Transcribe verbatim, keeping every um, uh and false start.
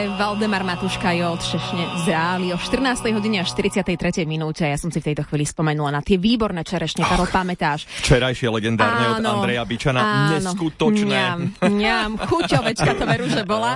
Valdemar Matuška jo Třešne zráli o štrnástej hodine a štyridsiatej tretej minúte. Ja som si v tejto chvíli spomenula na tie výborné čerešne. Karol, pamätáš? Včerajšie legendárne áno, od Andreja Bičana. Áno, neskutočné. Mňam, mňam, chuťovečka to veru, že bola.